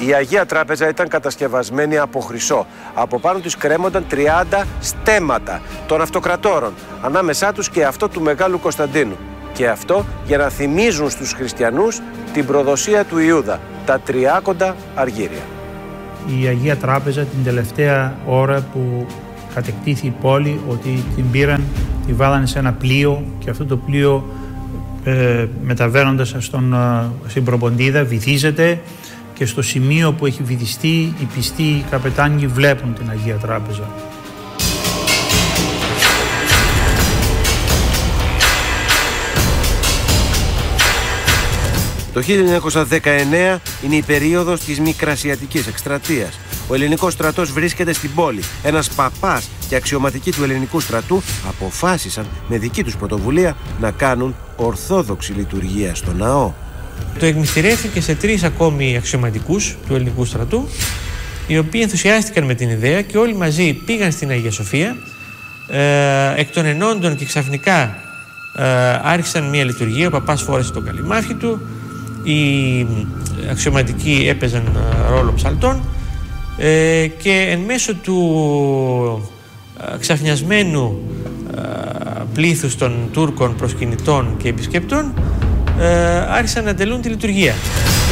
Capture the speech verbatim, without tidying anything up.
Η Αγία Τράπεζα ήταν κατασκευασμένη από χρυσό. Από πάνω τους κρέμονταν τριάντα στέμματα των αυτοκρατόρων, ανάμεσά τους και αυτό του Μεγάλου Κωνσταντίνου. Και αυτό για να θυμίζουν στους χριστιανούς την προδοσία του Ιούδα, τα τριάκοντα αργύρια. Η Αγία Τράπεζα την τελευταία ώρα που κατεκτήθη η πόλη, ότι την πήραν, τη βάλανε σε ένα πλοίο και αυτό το πλοίο ε, μεταβαίνοντας στον, στην Προποντίδα βυθίζεται και στο σημείο που έχει βυθιστεί οι πιστοί καπετάνοι βλέπουν την Αγία Τράπεζα. Το χίλια εννιακόσια δεκαεννέα είναι η περίοδος της Μικρασιατικής εκστρατείας. Ο ελληνικός στρατός βρίσκεται στην πόλη. Ένας παπάς και αξιωματικοί του ελληνικού στρατού αποφάσισαν με δική τους πρωτοβουλία να κάνουν ορθόδοξη λειτουργία στο ναό. Το εκμυστηρεύτηκε σε τρεις ακόμη αξιωματικούς του ελληνικού στρατού, οι οποίοι ενθουσιάστηκαν με την ιδέα και όλοι μαζί πήγαν στην Αγία Σοφία, ε, εκ των ενόντων και ξαφνικά ε, άρχισαν μια λειτουργία. Ο παπάς φόρεσε το καλυμάφι του, οι αξιωματικοί έπαιζαν ρόλο ψαλτών ε, και εν μέσω του ε, ξαφνιασμένου ε, πλήθους των Τούρκων προσκυνητών και επισκεπτών ε, άρχισαν να τελούν τη λειτουργία.